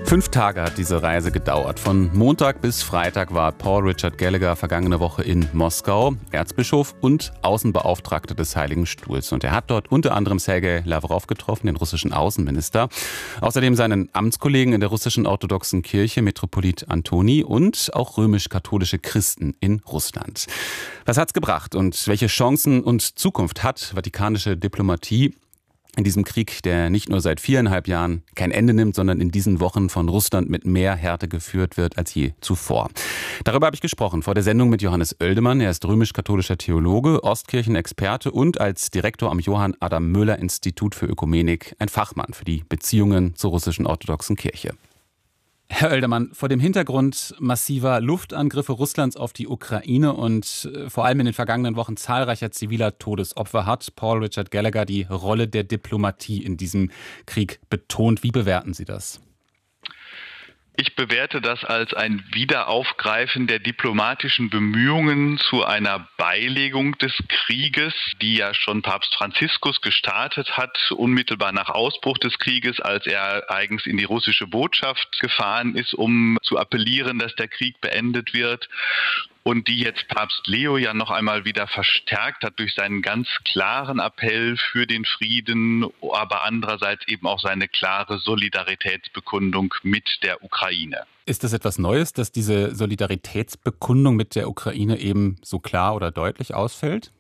5 Tage hat diese Reise gedauert. Von Montag bis Freitag war Paul Richard Gallagher vergangene Woche in Moskau, Erzbischof und Außenbeauftragter des Heiligen Stuhls. Und er hat dort unter anderem Sergei Lawrow getroffen, den russischen Außenminister. Außerdem seinen Amtskollegen in der russischen orthodoxen Kirche, Metropolit Antoni, und auch römisch-katholische Christen in Russland. Was hat's gebracht und welche Chancen und Zukunft hat vatikanische Diplomatie in diesem Krieg, der nicht nur seit 4,5 Jahren kein Ende nimmt, sondern in diesen Wochen von Russland mit mehr Härte geführt wird als je zuvor? Darüber habe ich gesprochen vor der Sendung mit Johannes Oeldemann. Er ist römisch-katholischer Theologe, Ostkirchenexperte und als Direktor am Johann Adam Möller Institut für Ökumenik ein Fachmann für die Beziehungen zur russischen orthodoxen Kirche. Herr Oeldemann, vor dem Hintergrund massiver Luftangriffe Russlands auf die Ukraine und vor allem in den vergangenen Wochen zahlreicher ziviler Todesopfer hat Paul Richard Gallagher die Rolle der Diplomatie in diesem Krieg betont. Wie bewerten Sie das? Ich bewerte das als ein Wiederaufgreifen der diplomatischen Bemühungen zu einer Beilegung des Krieges, die ja schon Papst Franziskus gestartet hat, unmittelbar nach Ausbruch des Krieges, als er eigens in die russische Botschaft gefahren ist, um zu appellieren, dass der Krieg beendet wird. Und die jetzt Papst Leo ja noch einmal wieder verstärkt hat durch seinen ganz klaren Appell für den Frieden, aber andererseits eben auch seine klare Solidaritätsbekundung mit der Ukraine. Ist das etwas Neues, dass diese Solidaritätsbekundung mit der Ukraine eben so klar oder deutlich ausfällt?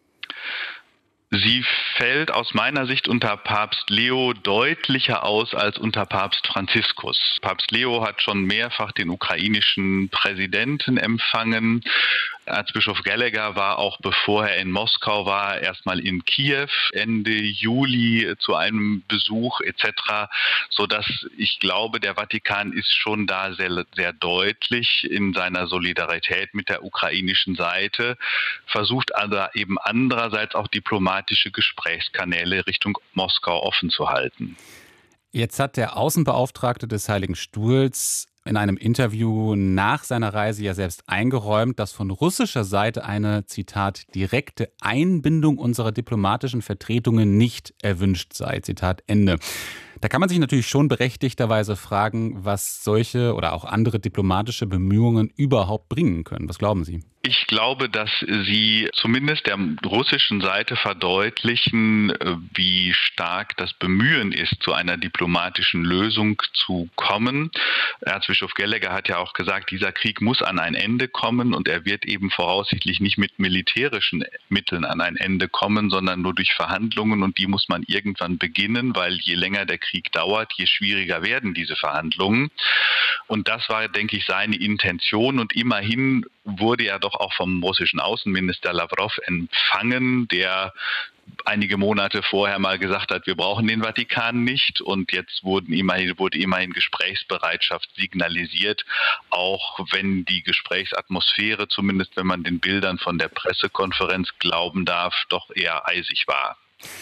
Sie fällt aus meiner Sicht unter Papst Leo deutlicher aus als unter Papst Franziskus. Papst Leo hat schon mehrfach den ukrainischen Präsidenten empfangen. Erzbischof Gallagher war auch, bevor er in Moskau war, erstmal in Kiew Ende Juli zu einem Besuch etc., sodass ich glaube, der Vatikan ist schon da sehr, sehr deutlich in seiner Solidarität mit der ukrainischen Seite, versucht aber eben andererseits auch diplomatische Gesprächskanäle Richtung Moskau offen zu halten. Jetzt hat der Außenbeauftragte des Heiligen Stuhls in einem Interview nach seiner Reise ja selbst eingeräumt, dass von russischer Seite eine, Zitat, direkte Einbindung unserer diplomatischen Vertretungen nicht erwünscht sei, Zitat Ende. Da kann man sich natürlich schon berechtigterweise fragen, was solche oder auch andere diplomatische Bemühungen überhaupt bringen können. Was glauben Sie? Ich glaube, dass sie zumindest der russischen Seite verdeutlichen, wie stark das Bemühen ist, zu einer diplomatischen Lösung zu kommen. Erzbischof Gallagher hat ja auch gesagt, dieser Krieg muss an ein Ende kommen und er wird eben voraussichtlich nicht mit militärischen Mitteln an ein Ende kommen, sondern nur durch Verhandlungen, und die muss man irgendwann beginnen, weil je länger der Krieg dauert, je schwieriger werden diese Verhandlungen. Und das war, denke ich, seine Intention, und immerhin wurde er doch auch vom russischen Außenminister Lawrow empfangen, der einige Monate vorher mal gesagt hat, wir brauchen den Vatikan nicht, und jetzt wurde immerhin Gesprächsbereitschaft signalisiert, auch wenn die Gesprächsatmosphäre, zumindest wenn man den Bildern von der Pressekonferenz glauben darf, doch eher eisig war.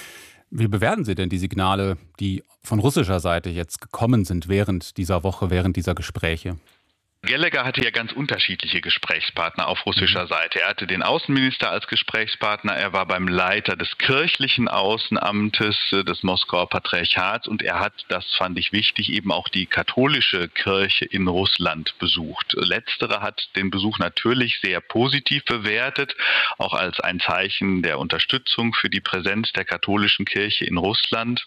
Wie bewerten Sie denn die Signale, die von russischer Seite jetzt gekommen sind während dieser Woche, während dieser Gespräche? Gallagher hatte ja ganz unterschiedliche Gesprächspartner auf russischer Seite. Er hatte den Außenminister als Gesprächspartner, er war beim Leiter des kirchlichen Außenamtes des Moskauer Patriarchats, und er hat, das fand ich wichtig, eben auch die katholische Kirche in Russland besucht. Letztere hat den Besuch natürlich sehr positiv bewertet, auch als ein Zeichen der Unterstützung für die Präsenz der katholischen Kirche in Russland.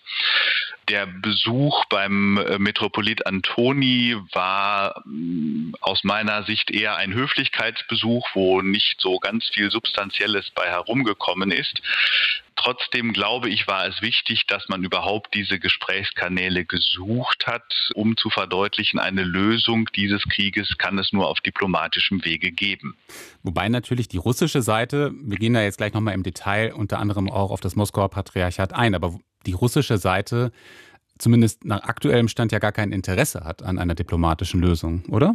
Der Besuch beim Metropolit Antoni war aus meiner Sicht eher ein Höflichkeitsbesuch, wo nicht so ganz viel Substanzielles bei herumgekommen ist. Trotzdem glaube ich, war es wichtig, dass man überhaupt diese Gesprächskanäle gesucht hat, um zu verdeutlichen, eine Lösung dieses Krieges kann es nur auf diplomatischem Wege geben. Wobei natürlich die russische Seite, wir gehen da jetzt gleich nochmal im Detail unter anderem auch auf das Moskauer Patriarchat ein, aber die russische Seite zumindest nach aktuellem Stand ja gar kein Interesse hat an einer diplomatischen Lösung, oder?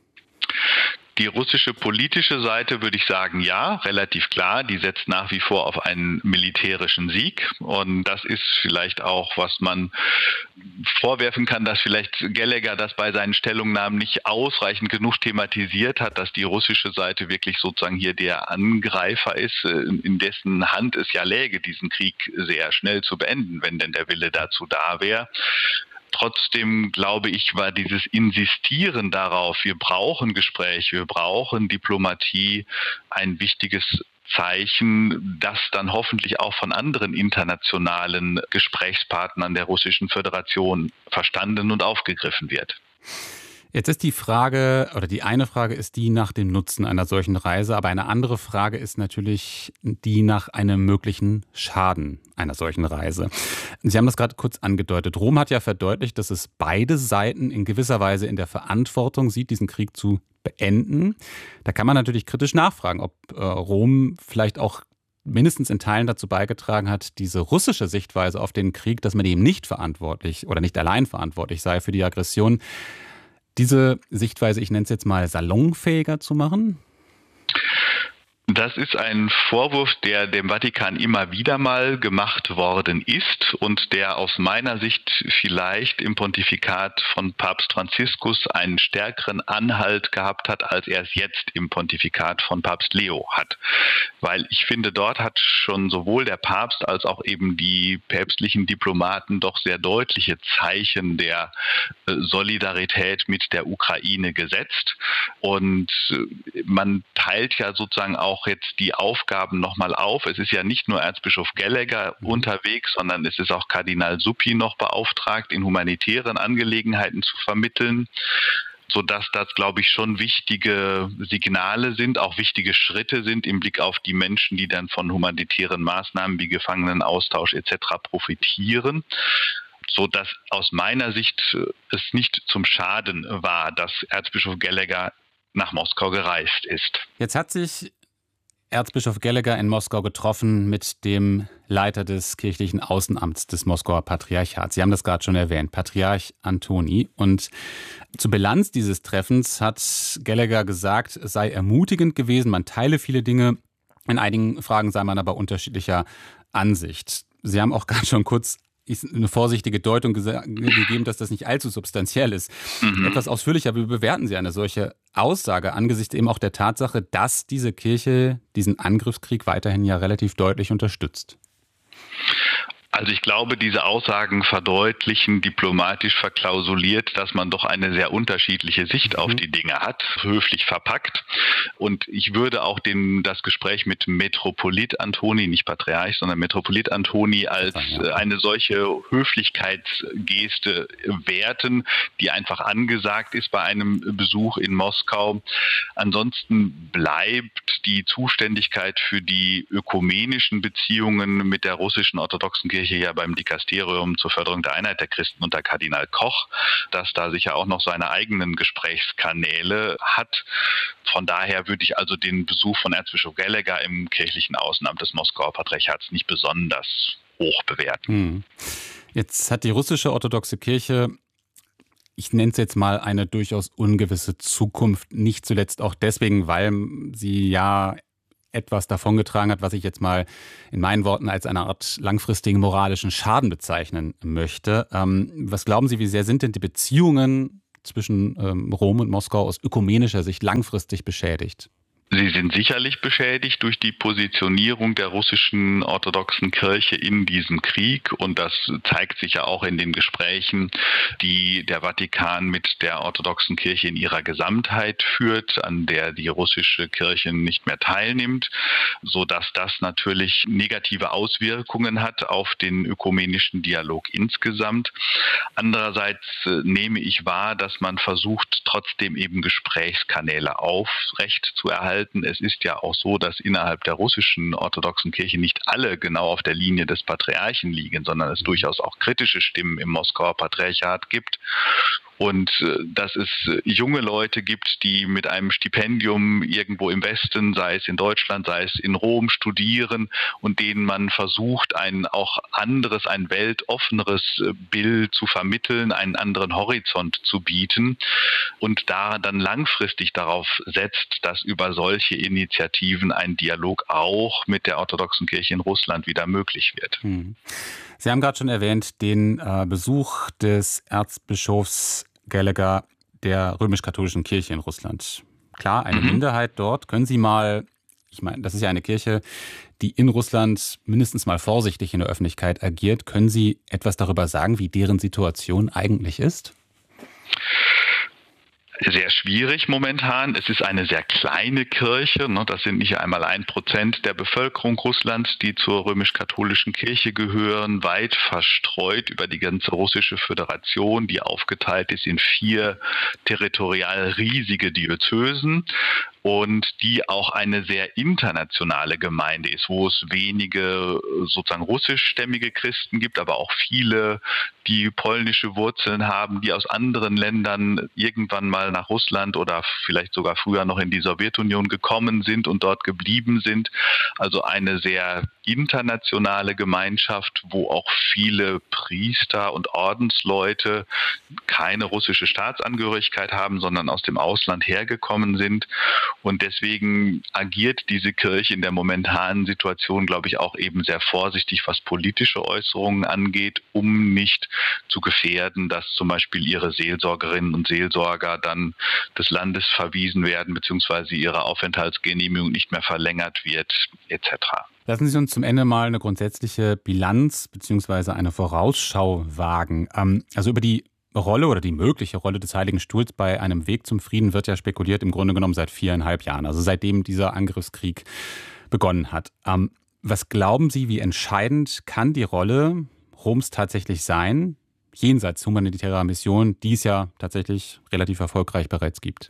Die russische politische Seite, würde ich sagen, ja, relativ klar. Die setzt nach wie vor auf einen militärischen Sieg. Und das ist vielleicht auch, was man vorwerfen kann, dass vielleicht Gallagher das bei seinen Stellungnahmen nicht ausreichend genug thematisiert hat, dass die russische Seite wirklich sozusagen hier der Angreifer ist, in dessen Hand es ja läge, diesen Krieg sehr schnell zu beenden, wenn denn der Wille dazu da wäre. Trotzdem, glaube ich, war dieses Insistieren darauf, wir brauchen Gespräche, wir brauchen Diplomatie, ein wichtiges Zeichen, das dann hoffentlich auch von anderen internationalen Gesprächspartnern der Russischen Föderation verstanden und aufgegriffen wird. Jetzt ist die Frage, oder die eine Frage ist die nach dem Nutzen einer solchen Reise, aber eine andere Frage ist natürlich die nach einem möglichen Schaden einer solchen Reise. Sie haben das gerade kurz angedeutet. Rom hat ja verdeutlicht, dass es beide Seiten in gewisser Weise in der Verantwortung sieht, diesen Krieg zu beenden. Da kann man natürlich kritisch nachfragen, ob Rom vielleicht auch mindestens in Teilen dazu beigetragen hat, diese russische Sichtweise auf den Krieg, dass man eben nicht verantwortlich oder nicht allein verantwortlich sei für die Aggression, diese Sichtweise, ich nenne es jetzt mal salonfähiger zu machen? Das ist ein Vorwurf, der dem Vatikan immer wieder mal gemacht worden ist und der aus meiner Sicht vielleicht im Pontifikat von Papst Franziskus einen stärkeren Anhalt gehabt hat, als er es jetzt im Pontifikat von Papst Leo hat. Weil ich finde, dort hat schon sowohl der Papst als auch eben die päpstlichen Diplomaten doch sehr deutliche Zeichen der Solidarität mit der Ukraine gesetzt. Und man teilt ja sozusagen auch jetzt die Aufgaben nochmal auf. Es ist ja nicht nur Erzbischof Gallagher unterwegs, sondern es ist auch Kardinal Suppi noch beauftragt, in humanitären Angelegenheiten zu vermitteln, sodass das, glaube ich, schon wichtige Signale sind, auch wichtige Schritte sind im Blick auf die Menschen, die dann von humanitären Maßnahmen wie Gefangenenaustausch etc. profitieren, sodass aus meiner Sicht es nicht zum Schaden war, dass Erzbischof Gallagher nach Moskau gereist ist. Jetzt hat sich Erzbischof Gallagher in Moskau getroffen mit dem Leiter des kirchlichen Außenamts des Moskauer Patriarchats. Sie haben das gerade schon erwähnt, Patriarch Antoni. Und zur Bilanz dieses Treffens hat Gallagher gesagt, es sei ermutigend gewesen, man teile viele Dinge, in einigen Fragen sei man aber unterschiedlicher Ansicht. Sie haben auch gerade schon kurz eine vorsichtige Deutung gegeben, dass das nicht allzu substanziell ist. Etwas ausführlicher, wie bewerten Sie eine solche Aussage angesichts eben auch der Tatsache, dass diese Kirche diesen Angriffskrieg weiterhin ja relativ deutlich unterstützt? Also ich glaube, diese Aussagen verdeutlichen diplomatisch verklausuliert, dass man doch eine sehr unterschiedliche Sicht auf die Dinge hat, höflich verpackt. Und ich würde auch das Gespräch mit Metropolit Antoni, nicht Patriarch, sondern Metropolit Antoni als eine solche Höflichkeitsgeste werten, die einfach angesagt ist bei einem Besuch in Moskau. Ansonsten bleibt die Zuständigkeit für die ökumenischen Beziehungen mit der russischen orthodoxen Kirche ja beim Dikasterium zur Förderung der Einheit der Christen unter Kardinal Koch, das da sicher auch noch seine eigenen Gesprächskanäle hat. Von daher würde ich also den Besuch von Erzbischof Gallagher im kirchlichen Außenamt des Moskauer Patriarchats nicht besonders hoch bewerten. Jetzt hat die russische orthodoxe Kirche, ich nenne es jetzt mal, eine durchaus ungewisse Zukunft, nicht zuletzt auch deswegen, weil sie ja etwas davongetragen hat, was ich jetzt mal in meinen Worten als eine Art langfristigen moralischen Schaden bezeichnen möchte. Was glauben Sie, wie sehr sind denn die Beziehungen zwischen Rom und Moskau aus ökumenischer Sicht langfristig beschädigt? Sie sind sicherlich beschädigt durch die Positionierung der russischen orthodoxen Kirche in diesem Krieg. Und das zeigt sich ja auch in den Gesprächen, die der Vatikan mit der orthodoxen Kirche in ihrer Gesamtheit führt, an der die russische Kirche nicht mehr teilnimmt, sodass das natürlich negative Auswirkungen hat auf den ökumenischen Dialog insgesamt. Andererseits nehme ich wahr, dass man versucht, trotzdem eben Gesprächskanäle aufrecht zu erhalten. Es ist ja auch so, dass innerhalb der russischen orthodoxen Kirche nicht alle genau auf der Linie des Patriarchen liegen, sondern es durchaus auch kritische Stimmen im Moskauer Patriarchat gibt. Und dass es junge Leute gibt, die mit einem Stipendium irgendwo im Westen, sei es in Deutschland, sei es in Rom, studieren und denen man versucht, ein auch anderes, ein weltoffeneres Bild zu vermitteln, einen anderen Horizont zu bieten und da dann langfristig darauf setzt, dass über solche Initiativen ein Dialog auch mit der orthodoxen Kirche in Russland wieder möglich wird. Sie haben gerade schon erwähnt, den Besuch des Erzbischofs Gallagher der römisch-katholischen Kirche in Russland. Klar, eine Minderheit dort. Können Sie mal Ich meine, das ist ja eine Kirche, die in Russland mindestens mal vorsichtig in der Öffentlichkeit agiert. Können Sie etwas darüber sagen, wie deren Situation eigentlich ist? Sehr schwierig momentan. Es ist eine sehr kleine Kirche. Das sind nicht einmal 1% der Bevölkerung Russlands, die zur römisch-katholischen Kirche gehören, weit verstreut über die ganze russische Föderation, die aufgeteilt ist in 4 territorial riesige Diözesen. Und die auch eine sehr internationale Gemeinde ist, wo es wenige sozusagen russischstämmige Christen gibt, aber auch viele, die polnische Wurzeln haben, die aus anderen Ländern irgendwann mal nach Russland oder vielleicht sogar früher noch in die Sowjetunion gekommen sind und dort geblieben sind. Also eine sehr internationale Gemeinschaft, wo auch viele Priester und Ordensleute keine russische Staatsangehörigkeit haben, sondern aus dem Ausland hergekommen sind. Und deswegen agiert diese Kirche in der momentanen Situation, glaube ich, auch eben sehr vorsichtig, was politische Äußerungen angeht, um nicht zu gefährden, dass zum Beispiel ihre Seelsorgerinnen und Seelsorger dann des Landes verwiesen werden, beziehungsweise ihre Aufenthaltsgenehmigung nicht mehr verlängert wird, etc. Lassen Sie uns zum Ende mal eine grundsätzliche Bilanz bzw. eine Vorausschau wagen. Also über die Rolle oder die mögliche Rolle des Heiligen Stuhls bei einem Weg zum Frieden wird ja spekuliert im Grunde genommen seit 4,5 Jahren, also seitdem dieser Angriffskrieg begonnen hat. Was glauben Sie, wie entscheidend kann die Rolle Roms tatsächlich sein, jenseits humanitärer Mission, die es ja tatsächlich relativ erfolgreich bereits gibt?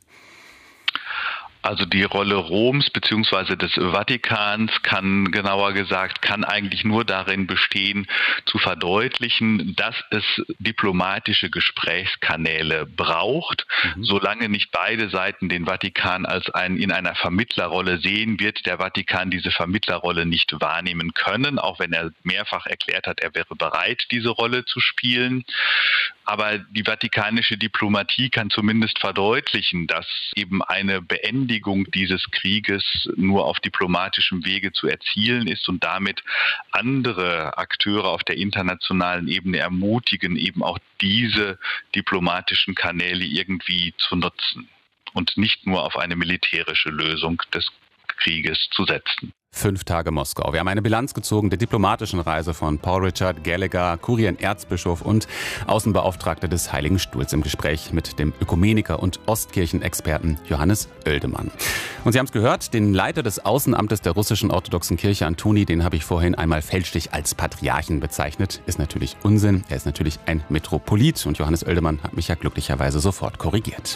Also die Rolle Roms bzw. des Vatikans kann eigentlich nur darin bestehen, zu verdeutlichen, dass es diplomatische Gesprächskanäle braucht. Solange nicht beide Seiten den Vatikan als in einer Vermittlerrolle sehen, wird der Vatikan diese Vermittlerrolle nicht wahrnehmen können, auch wenn er mehrfach erklärt hat, er wäre bereit, diese Rolle zu spielen. Aber die vatikanische Diplomatie kann zumindest verdeutlichen, dass eben eine Beendigung dieses Krieges nur auf diplomatischem Wege zu erzielen ist und damit andere Akteure auf der internationalen Ebene ermutigen, eben auch diese diplomatischen Kanäle irgendwie zu nutzen und nicht nur auf eine militärische Lösung des Krieges zu setzen. 5 Tage Moskau. Wir haben eine Bilanz gezogen der diplomatischen Reise von Paul Richard Gallagher, Kurienerzbischof und Außenbeauftragter des Heiligen Stuhls, im Gespräch mit dem Ökumeniker und Ostkirchenexperten Johannes Oeldemann. Und Sie haben es gehört, den Leiter des Außenamtes der russischen orthodoxen Kirche, Antoni, den habe ich vorhin einmal fälschlich als Patriarchen bezeichnet. Ist natürlich Unsinn. Er ist natürlich ein Metropolit und Johannes Oeldemann hat mich ja glücklicherweise sofort korrigiert.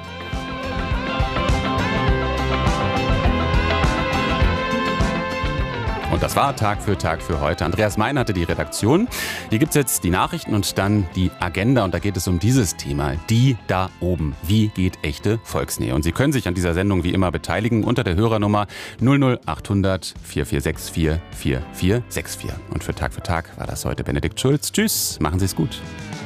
Und das war Tag für heute. Andreas Mein hatte die Redaktion. Hier gibt es jetzt die Nachrichten und dann die Agenda. Und da geht es um dieses Thema. Die da oben. Wie geht echte Volksnähe? Und Sie können sich an dieser Sendung wie immer beteiligen unter der Hörernummer 00800 4464 4464. Und für Tag war das heute Benedikt Schulz. Tschüss, machen Sie es gut.